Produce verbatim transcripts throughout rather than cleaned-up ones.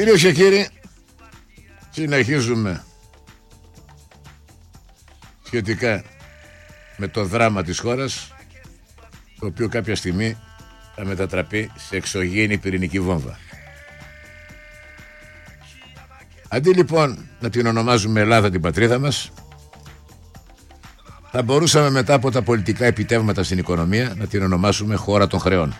Κυρίες και κύριοι, συνεχίζουμε σχετικά με το δράμα της χώρας, το οποίο κάποια στιγμή θα μετατραπεί σε εξωγήινη πυρηνική βόμβα. Αντί λοιπόν να την ονομάζουμε Ελλάδα την πατρίδα μας, θα μπορούσαμε μετά από τα πολιτικά επιτεύγματα στην οικονομία να την ονομάσουμε χώρα των χρεών.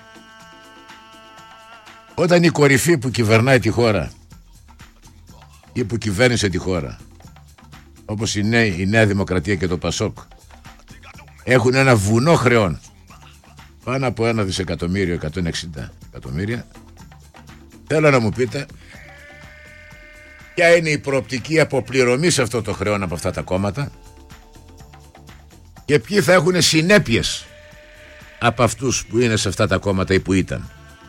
Όταν η κορυφή που κυβερνάει τη χώρα ή που κυβέρνησε τη χώρα, όπως η Νέα, η Νέα Δημοκρατία και το Πασόκ, έχουν ένα βουνό χρεών πάνω από ένα δισεκατομμύριο, εκατόν εξήντα εκατομμύρια, θέλω να μου πείτε ποια είναι η προοπτική αποπληρωμής αυτό το χρεών από αυτά τα κόμματα και ποιοι θα έχουν συνέπειες από αυτούς που είναι σε αυτά τα κόμματα ή που ήταν.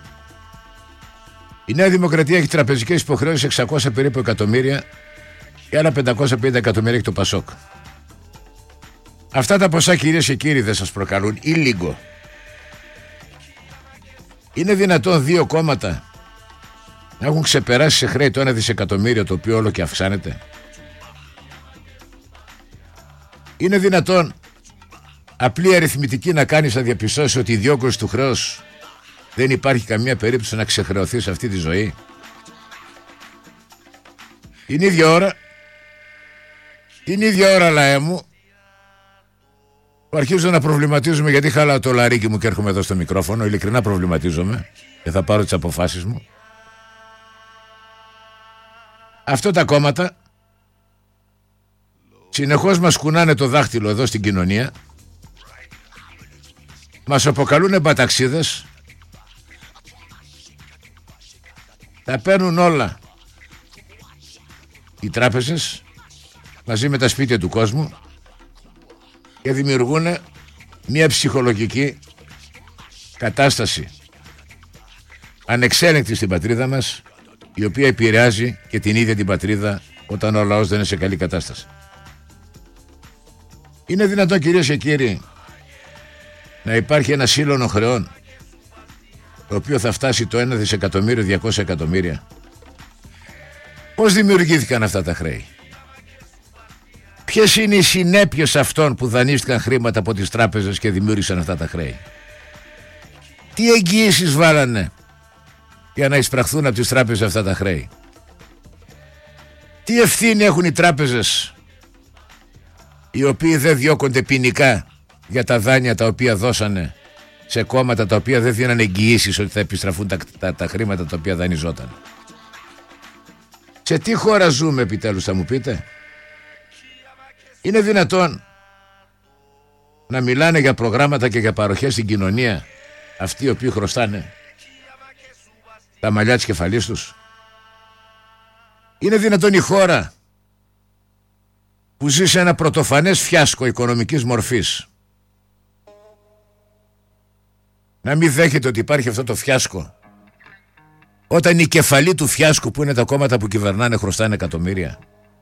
Η Νέα Δημοκρατία έχει τραπεζικές υποχρεώσεις εξακόσια περίπου εκατομμύρια και άλλα πεντακόσια πενήντα εκατομμύρια έχει το Πασόκ. Αυτά τα ποσά, κυρίες και κύριοι, δεν σας προκαλούν ή λίγο? Είναι δυνατόν δύο κόμματα να έχουν ξεπεράσει σε χρέη το ένα δισεκατομμύριο, το οποίο όλο και αυξάνεται? Είναι δυνατόν απλή αριθμητική να κάνεις να διαπιστώσεις ότι η διόγκωση του χρέους δεν υπάρχει καμία περίπτωση να ξεχρεωθεί σε αυτή τη ζωή? Την ίδια ώρα, την ίδια ώρα, λαέ μου, αρχίζω να προβληματίζομαι, γιατί χάλα το λαρίκι μου και έρχομαι εδώ στο μικρόφωνο. Ειλικρινά προβληματίζομαι και θα πάρω τις αποφάσεις μου. Αυτά τα κόμματα συνεχώς μας κουνάνε το δάχτυλο εδώ στην κοινωνία, μας αποκαλούν μπαταξίδες, τα παίρνουν όλα οι τράπεζες μαζί με τα σπίτια του κόσμου και δημιουργούν μια ψυχολογική κατάσταση ανεξέλεγκτη στην πατρίδα μας, η οποία επηρεάζει και την ίδια την πατρίδα όταν ο λαός δεν είναι σε καλή κατάσταση. Είναι δυνατόν, κυρίες και κύριοι, να υπάρχει ένα σύλλονο χρεών το οποίο θα φτάσει το ένα δισεκατομμύριο διακόσια εκατομμύρια? Πώς δημιουργήθηκαν αυτά τα χρέη? Ποιες είναι οι συνέπειες αυτών που δανείστηκαν χρήματα από τις τράπεζες και δημιούργησαν αυτά τα χρέη? Τι εγγυήσεις βάλανε για να εισπραχθούν από τις τράπεζες αυτά τα χρέη? Τι ευθύνη έχουν οι τράπεζες, οι οποίοι δεν διώκονται ποινικά για τα δάνεια τα οποία δώσανε σε κόμματα τα οποία δεν δίνανε εγγυήσεις ότι θα επιστραφούν τα, τα, τα χρήματα τα οποία δανειζόταν? Σε τι χώρα ζούμε επιτέλους, θα μου πείτε? Είναι δυνατόν να μιλάνε για προγράμματα και για παροχές στην κοινωνία αυτοί οι οποίοι χρωστάνε τα μαλλιά της κεφαλής τους? Είναι δυνατόν η χώρα που ζει σε ένα πρωτοφανές φιάσκο οικονομικής μορφής να μην δέχεται ότι υπάρχει αυτό το φιάσκο, όταν η κεφαλή του φιάσκου, που είναι τα κόμματα που κυβερνάνε, χρωστάνε εκατομμύρια?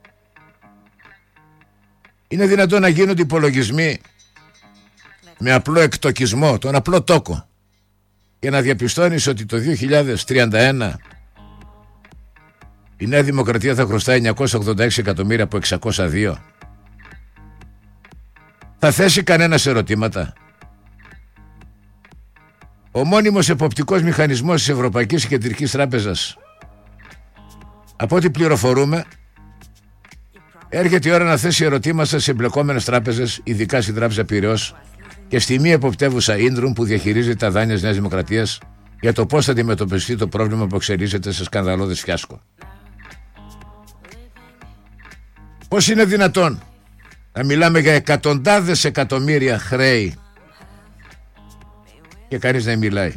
Είναι δυνατόν να γίνονται υπολογισμοί με απλό εκτοκισμό, τον απλό τόκο, και να διαπιστώνεις ότι το δύο χιλιάδες τριάντα ένα η Νέα Δημοκρατία θα χρωστάει εννιακόσια ογδόντα έξι εκατομμύρια από εξακόσια δύο? Θα θέσει κανένας ερωτήματα? Ο μόνιμος εποπτικός μηχανισμός της Ευρωπαϊκής Κεντρικής Τράπεζας, από ό,τι πληροφορούμε, έρχεται η ώρα να θέσει ερωτήματα σε εμπλεκόμενες τράπεζες, ειδικά στην Τράπεζα Πειραιώς και στη μη εποπτεύουσα Ίντρουμ που διαχειρίζεται τα δάνεια της Νέας Δημοκρατίας, για το πώς θα αντιμετωπιστεί το πρόβλημα που εξελίσσεται σε σκανδαλώδες φιάσκο. Πώς είναι δυνατόν να μιλάμε για εκατοντάδες εκατομμύρια χρέη και κανείς δεν μιλάει?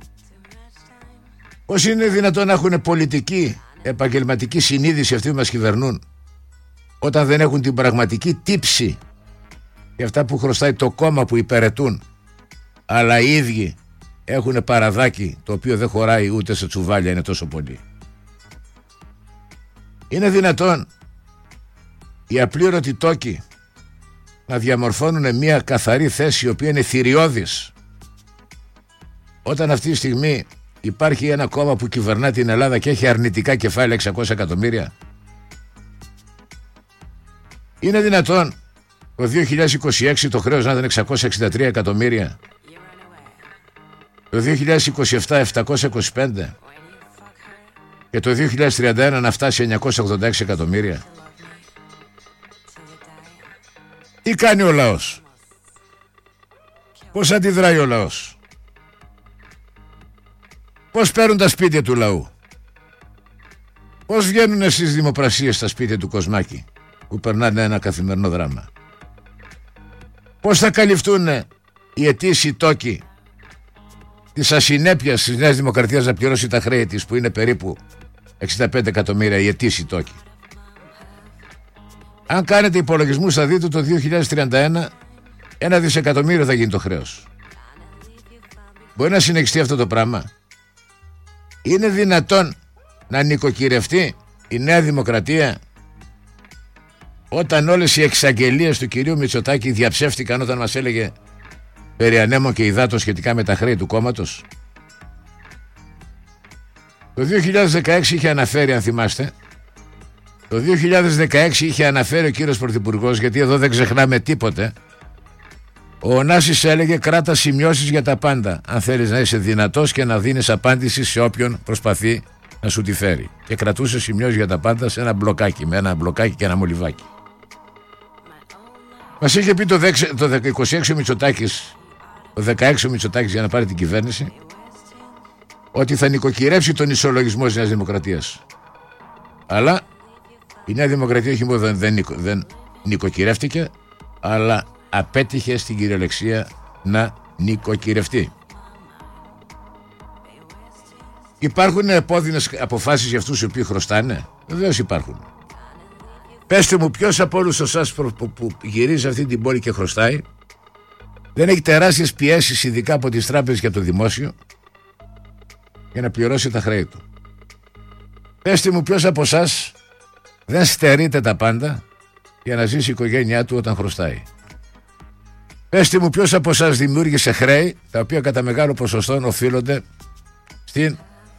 Πώς είναι δυνατόν να έχουν πολιτική, επαγγελματική συνείδηση αυτοί που μας κυβερνούν, όταν δεν έχουν την πραγματική τύψη για αυτά που χρωστάει το κόμμα που υπηρετούν, αλλά οι ίδιοι έχουν παραδάκι το οποίο δεν χωράει ούτε σε τσουβάλια, είναι τόσο πολύ? Είναι δυνατόν οι απλήρωτοι τόκοι να διαμορφώνουν μια καθαρή θέση η οποία είναι θηριώδης, όταν αυτή τη στιγμή υπάρχει ένα κόμμα που κυβερνά την Ελλάδα και έχει αρνητικά κεφάλαια εξακόσια εκατομμύρια? Είναι δυνατόν το δύο χιλιάδες είκοσι έξι το χρέος να ήταν εξακόσια εξήντα τρία εκατομμύρια, το δύο χιλιάδες είκοσι επτά επτακόσια είκοσι πέντε και το δύο χιλιάδες τριάντα ένα να φτάσει εννιακόσια ογδόντα έξι εκατομμύρια? Τι κάνει ο λαός? Πώς αντιδράει ο λαός? Πώς παίρνουν τα σπίτια του λαού? Πώς βγαίνουν στις δημοπρασίες στα σπίτια του Κοσμάκη που περνάνε ένα καθημερινό δράμα? Πώς θα καλυφθούν οι αιτήσιοι τόκοι της ασυνέπειας της Νέας Δημοκρατίας να πληρώσει τα χρέη της, που είναι περίπου εξήντα πέντε εκατομμύρια οι αιτήσιοι τόκοι? Αν κάνετε υπολογισμούς θα δείτε το δύο χιλιάδες τριάντα ένα ένα δισεκατομμύριο θα γίνει το χρέος. Μπορεί να συνεχιστεί αυτό το πράγμα? Είναι δυνατόν να νοικοκυρευτεί η Νέα Δημοκρατία όταν όλες οι εξαγγελίες του κυρίου Μητσοτάκη διαψεύτηκαν όταν μας έλεγε περί ανέμων και υδάτων σχετικά με τα χρέη του κόμματος? Το δύο χιλιάδες δεκαέξι είχε αναφέρει, αν θυμάστε, το δύο χιλιάδες δεκαέξι είχε αναφέρει ο κύριος Πρωθυπουργός, γιατί εδώ δεν ξεχνάμε τίποτε. Ο Ωνάσης έλεγε κράτα σημειώσεις για τα πάντα, αν θέλεις να είσαι δυνατός και να δίνεις απάντηση σε όποιον προσπαθεί να σου τη φέρει. Και κρατούσε σημειώσεις για τα πάντα σε ένα μπλοκάκι, με ένα μπλοκάκι και ένα μολυβάκι. Μας είχε πει το, το είκοσι έξι ο Μητσοτάκης, το δεκαέξι ο Μητσοτάκης για να πάρει την κυβέρνηση, ότι θα νοικοκυρεύσει τον ισολογισμό της Νέας Δημοκρατίας. Αλλά η Νέα Δημοκρατία όχι μόνο δεν, δεν, δεν νοικοκυρεύτηκε, αλλά απέτυχε στην κυριολεξία να νοικοκυρευτεί. Υπάρχουν επώδυνες αποφάσεις για αυτούς οι οποίοι χρωστάνε? Βεβαίως υπάρχουν. Πέστε μου, ποιος από όλους εσάς που, που, που γυρίζει αυτή την πόλη και χρωστάει δεν έχει τεράστιες πιέσεις, ειδικά από τις τράπεζες και από το δημόσιο, για να πληρώσει τα χρέη του? Πέστε μου, ποιος από εσάς δεν στερείται τα πάντα για να ζήσει η οικογένειά του όταν χρωστάει? Πέστε μου, ποιος από εσάς δημιούργησε χρέη τα οποία κατά μεγάλο ποσοστό οφείλονται στην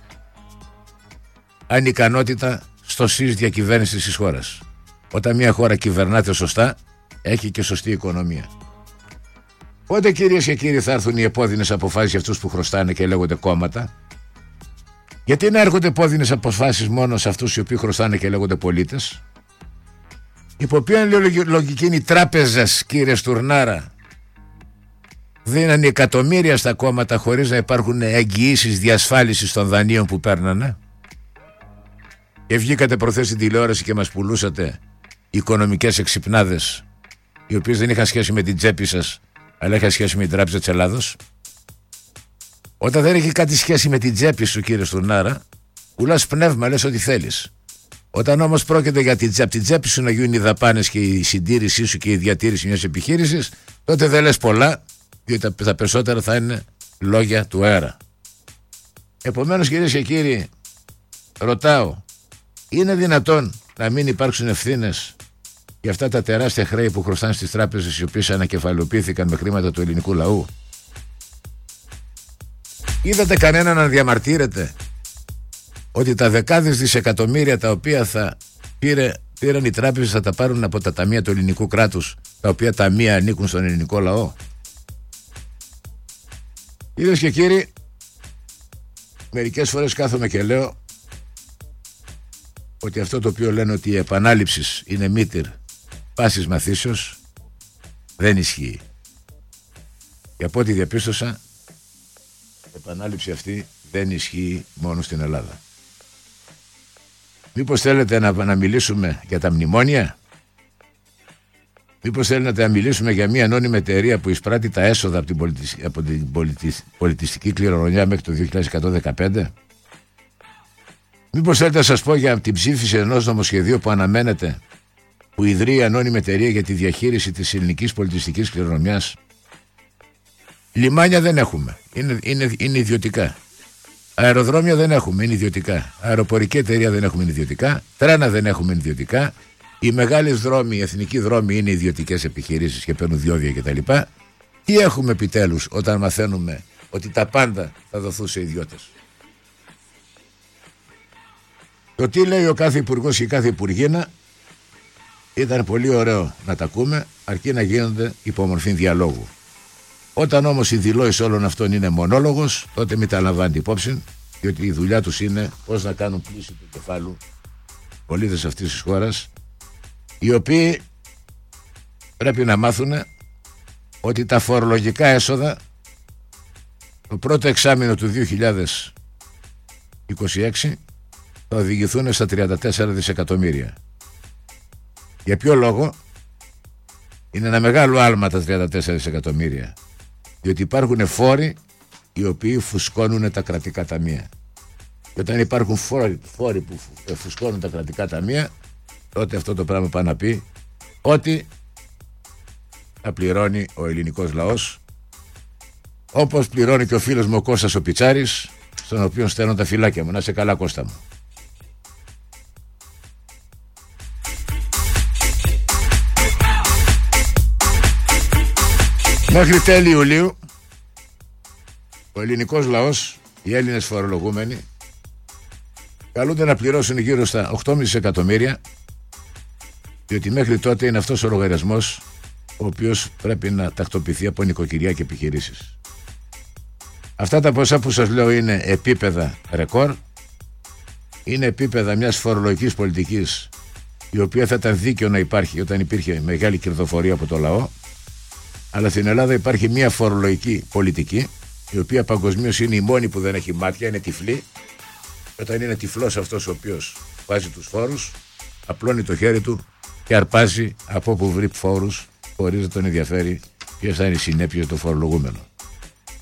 ανικανότητα στοσής διακυβέρνησης της χώρας? Όταν μια χώρα κυβερνάται σωστά, έχει και σωστή οικονομία. Πότε, κυρίες και κύριοι, θα έρθουν οι επώδυνες αποφάσεις για αυτούς που χρωστάνε και λέγονται κόμματα? Γιατί να έρχονται επώδυνες αποφάσεις μόνο σε αυτούς οι οποίοι χρωστάνε και λέγονται πολίτες? Υπό ποια λογική είναι οι τράπεζες, κύριε Στουρνάρα, δίνανε εκατομμύρια στα κόμματα χωρίς να υπάρχουν εγγυήσεις διασφάλισης των δανείων που παίρνανε? Και βγήκατε προχθές στην τηλεόραση και μας πουλούσατε οικονομικές εξυπνάδες, οι οποίες δεν είχαν σχέση με την τσέπη σας, αλλά είχαν σχέση με την Τράπεζα της Ελλάδος. Όταν δεν έχει κάτι σχέση με την τσέπη σου, κύριε Στουρνάρα, πουλάς πνεύμα, λες ό,τι θέλεις. Όταν όμως πρόκειται για την, από την τσέπη σου να γίνουν οι δαπάνες και η συντήρησή σου και η διατήρηση μιας επιχείρησης, τότε δεν λες πολλά, διότι τα περισσότερα θα είναι λόγια του αέρα. Επομένως, κυρίες και κύριοι, ρωτάω, είναι δυνατόν να μην υπάρξουν ευθύνες για αυτά τα τεράστια χρέη που χρωστάνε στις τράπεζες, οι οποίες ανακεφαλαιοποιήθηκαν με χρήματα του ελληνικού λαού? Είδατε κανένα να διαμαρτύρεται ότι τα δεκάδες δισεκατομμύρια τα οποία θα πήρε, πήραν οι τράπεζες θα τα πάρουν από τα ταμεία του ελληνικού κράτους, τα οποία ταμεία ανήκουν στον ελληνικό λαό? Κυρίες και κύριοι, μερικές φορές κάθομαι και λέω ότι αυτό το οποίο λένε ότι η επανάληψη είναι μήτηρ πάσης μαθήσεως δεν ισχύει. Και από ό,τι διαπίστωσα, η επανάληψη αυτή δεν ισχύει μόνο στην Ελλάδα. Μήπως θέλετε να, να μιλήσουμε για τα μνημόνια? Μήπως θέλετε να μιλήσουμε για μια ανώνυμη εταιρεία που εισπράττει τα έσοδα από την, πολιτισ... από την πολιτισ... πολιτιστική κληρονομιά μέχρι το δύο χιλιάδες εκατόν δεκαπέντε? Μήπως θέλετε να σας πω για την ψήφιση ενός νομοσχεδίου που αναμένεται, που ιδρύει η ανώνυμη εταιρεία για τη διαχείριση της ελληνικής πολιτιστικής κληρονομιάς? Λιμάνια δεν έχουμε, είναι, είναι, είναι ιδιωτικά. Αεροδρόμια δεν έχουμε, είναι ιδιωτικά. Αεροπορική εταιρεία δεν έχουμε, είναι ιδιωτικά. Τρένα δεν έχουμε, είναι ιδιωτικά. Οι μεγάλες δρόμοι, οι εθνικοί δρόμοι είναι ιδιωτικές επιχειρήσεις και παίρνουν διόδια κτλ. Τι έχουμε επιτέλους όταν μαθαίνουμε ότι τα πάντα θα δοθούν σε ιδιώτες? Το τι λέει ο κάθε υπουργός και η κάθε υπουργίνα ήταν πολύ ωραίο να τα ακούμε, αρκεί να γίνονται υπομορφή διαλόγου. Όταν όμως η δηλώση όλων αυτών είναι μονόλογος, τότε μην τα λαμβάνετε υπόψη, διότι η δουλειά τους είναι πώς να κάνουν πλήση του κεφάλου πολίτες αυτής της χώρας, οι οποίοι πρέπει να μάθουν ότι τα φορολογικά έσοδα το πρώτο εξάμηνο του δύο χιλιάδες είκοσι έξι θα οδηγηθούν στα τριάντα τέσσερα δισεκατομμύρια. Για ποιο λόγο? Είναι ένα μεγάλο άλμα τα τριάντα τέσσερα δισεκατομμύρια, διότι υπάρχουν φόροι οι οποίοι φουσκώνουν τα κρατικά ταμεία. Και όταν υπάρχουν φόροι, φόροι που φουσκώνουν τα κρατικά ταμεία, τότε αυτό το πράγμα πάει να πει ότι θα πληρώνει ο ελληνικός λαός, όπως πληρώνει και ο φίλος μου ο Κώστας ο Πιτσάρης, στον οποίο στέλνω τα φυλάκια μου. Να σε καλά, Κώστα μου. Μέχρι τέλη Ιουλίου ο ελληνικός λαός, οι Έλληνες φορολογούμενοι, καλούνται να πληρώσουν γύρω στα οκτώ κόμμα πέντε εκατομμύρια, διότι μέχρι τότε είναι αυτός ο λογαριασμός ο οποίος πρέπει να τακτοποιηθεί από νοικοκυριά και επιχειρήσεις. Αυτά τα ποσά που σας λέω είναι επίπεδα ρεκόρ, είναι επίπεδα μιας φορολογικής πολιτικής η οποία θα ήταν δίκαιο να υπάρχει όταν υπήρχε μεγάλη κερδοφορία από το λαό, αλλά στην Ελλάδα υπάρχει μια φορολογική πολιτική η οποία παγκοσμίως είναι η μόνη που δεν έχει μάτια, είναι τυφλή. Όταν είναι τυφλός αυτός ο οποίος βάζει τους φόρους, απλώνει το χέρι του και αρπάζει από όπου βρει φόρους, χωρίς να τον ενδιαφέρει ποιες θα είναι οι συνέπειες του φορολογούμενου.